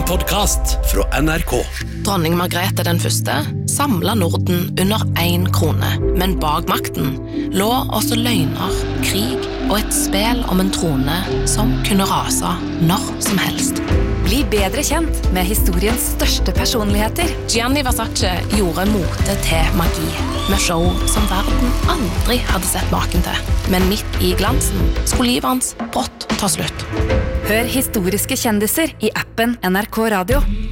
podcast fra NRK. Dronning Margrethe den første samlet Norden under 1 krone, men bak makten lå også løgner, krig og et spel om en trone som kunne rase når som helst. Bli bedre kjent med historiens største personligheter. Gianni Versace gjorde mote til magi, med show som verden aldri hadde sett maken til. Men midt i glansen skulle livet hans brått ta slutt. Hør historiske kjendiser i appen NRK Radio.